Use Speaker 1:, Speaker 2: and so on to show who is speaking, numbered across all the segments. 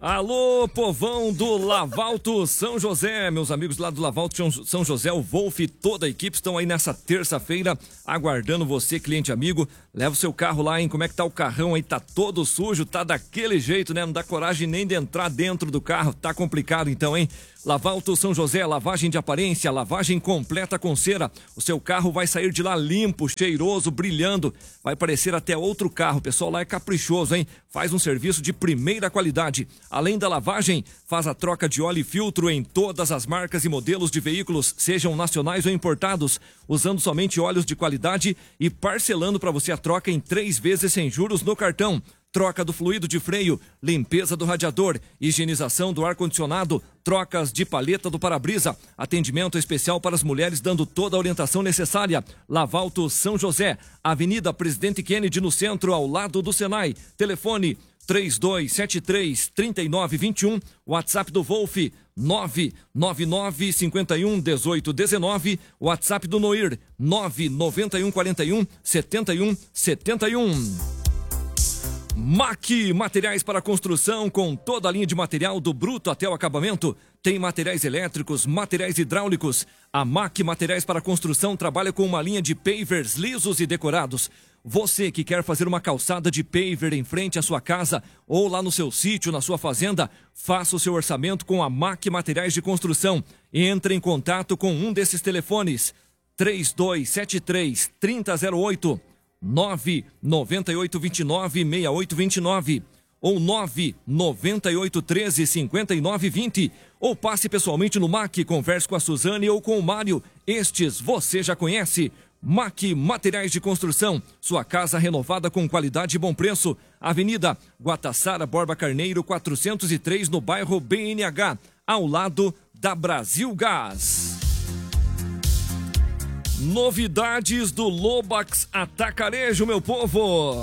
Speaker 1: Alô, povão do Lavalto São José, meus amigos lá do Lavalto São José, o Wolf e toda a equipe estão aí nessa terça-feira aguardando você, cliente amigo. Leva o seu carro lá, hein? Como é que tá o carrão aí? Tá todo sujo, tá daquele jeito, né? Não dá coragem nem de entrar dentro do carro, tá complicado então, hein? Lavalto São José, lavagem de aparência, lavagem completa com cera. O seu carro vai sair de lá limpo, cheiroso, brilhando. Vai parecer até outro carro. O pessoal lá é caprichoso, hein? Faz um serviço de primeira qualidade. Além da lavagem, faz a troca de óleo e filtro em todas as marcas e modelos de veículos, sejam nacionais ou importados, usando somente óleos de qualidade e parcelando para você a troca em 3 vezes sem juros no cartão. Troca do fluido de freio, limpeza do radiador, higienização do ar-condicionado, trocas de paleta do para-brisa, atendimento especial para as mulheres dando toda a orientação necessária. Lavalto São José, Avenida Presidente Kennedy no centro, ao lado do Senai. Telefone 3273-3921, WhatsApp do Wolf 999511819, WhatsApp do Noir 991417171. MAC Materiais para Construção, com toda a linha de material do bruto até o acabamento. Tem materiais elétricos, materiais hidráulicos. A MAC Materiais para Construção trabalha com uma linha de pavers lisos e decorados. Você que quer fazer uma calçada de paver em frente à sua casa ou lá no seu sítio, na sua fazenda, faça o seu orçamento com a MAC Materiais de Construção. Entre em contato com um desses telefones: 3273-3008, 99829-6829 ou 99813-5920, ou passe pessoalmente no MAC, converse com a Suzane ou com o Mário. Estes você já conhece. MAC Materiais de Construção, sua casa renovada com qualidade e bom preço. Avenida Guataçara Borba Carneiro 403, no bairro BNH, ao lado da Brasil Gás. Novidades do Lobax Atacarejo, meu povo.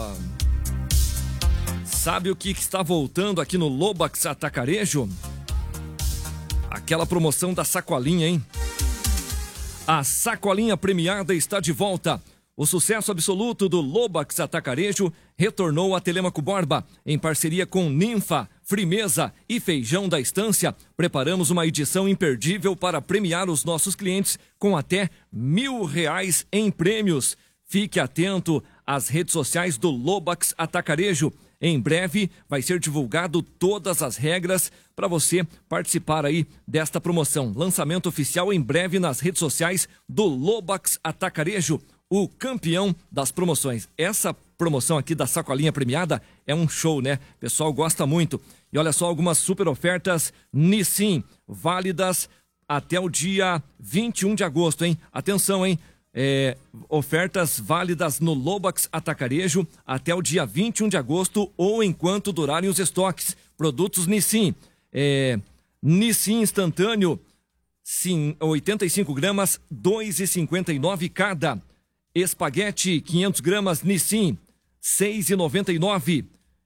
Speaker 1: Sabe o que está voltando aqui no Lobax Atacarejo? Aquela promoção da sacolinha, hein? A sacolinha premiada está de volta. O sucesso absoluto do Lobax Atacarejo retornou a Telêmaco Borba. Em parceria com Ninfa, Frimeza e Feijão da Estância, preparamos uma edição imperdível para premiar os nossos clientes com até R$1.000 em prêmios. Fique atento às redes sociais do Lobax Atacarejo. Em breve vai ser divulgado todas as regras para você participar aí desta promoção. Lançamento oficial em breve nas redes sociais do Lobax Atacarejo, o campeão das promoções. Essa promoção aqui da sacolinha premiada é um show, né? O pessoal gosta muito. E olha só, algumas super ofertas Nissin, válidas até o dia 21 de agosto, hein? Atenção, hein? Ofertas válidas no Lobax Atacarejo até o dia 21 de agosto ou enquanto durarem os estoques. Produtos Nissin. Nissin instantâneo, sim, 85 gramas, R$ 2,59 cada. Espaguete, 500 gramas, Nissin, R$ 6,99.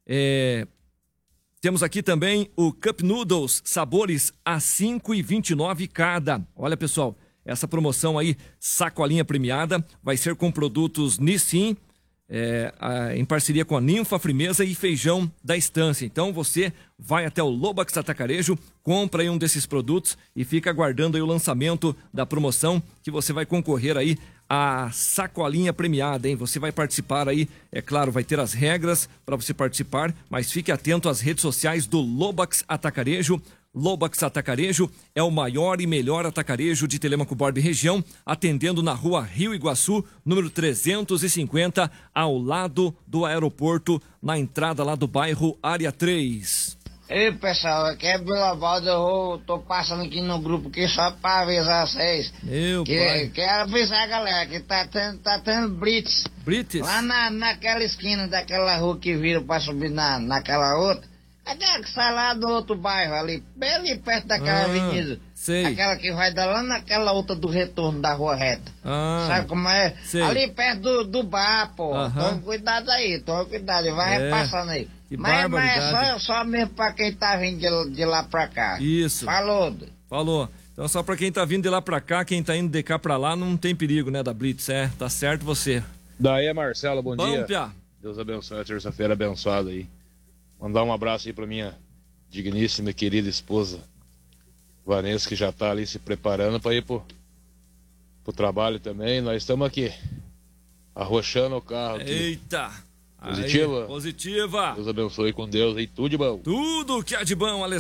Speaker 1: Temos aqui também o Cup Noodles, sabores a R$ 5,29 cada. Olha, pessoal, essa promoção aí, sacolinha premiada, vai ser com produtos Nissin, em parceria com a Ninfa, Frimeza e Feijão da Estância. Então você vai até o Lobax Atacarejo, compra aí um desses produtos e fica aguardando aí o lançamento da promoção, que você vai concorrer aí a sacolinha premiada, hein? Você vai participar aí, é claro, vai ter as regras para você participar, mas fique atento às redes sociais do Lobax Atacarejo. Lobax Atacarejo é o maior e melhor atacarejo de Telêmaco Borba e região, atendendo na rua Rio Iguaçu, número 350, ao lado do aeroporto, na entrada lá do bairro Área 3.
Speaker 2: Ei, pessoal, aqui é Bilavaldo, eu tô passando aqui no grupo aqui só pra avisar vocês.
Speaker 1: Meu pai.
Speaker 2: Quero avisar a galera que tá tendo blitz.
Speaker 1: Blitz?
Speaker 2: Lá naquela esquina daquela rua que vira pra subir naquela outra. Aquela que sai lá do outro bairro ali, bem ali perto daquela avenida.
Speaker 1: Sei.
Speaker 2: Aquela que vai dar lá naquela outra do retorno da rua reta. Sabe como é?
Speaker 1: Sei.
Speaker 2: Ali perto do bar, pô. Toma cuidado aí, vai repassando aí. Mas é só mesmo pra quem tá vindo de lá pra cá.
Speaker 1: Isso.
Speaker 2: Falou.
Speaker 1: Então só pra quem tá vindo de lá pra cá, quem tá indo de cá pra lá, não tem perigo, né, da Blitz. Tá certo você.
Speaker 3: Daí é Marcelo, bom dia.
Speaker 1: Pia.
Speaker 3: Deus abençoe a terça-feira abençoada aí. Mandar um abraço aí pra minha digníssima e querida esposa Vanessa, que já tá ali se preparando para ir pro trabalho também. Nós estamos aqui, arrochando o carro aqui.
Speaker 1: Eita!
Speaker 3: Positiva?
Speaker 1: Aí, positiva!
Speaker 3: Deus abençoe, com Deus aí, tudo de bom.
Speaker 1: Tudo que é de bom, Alessandro.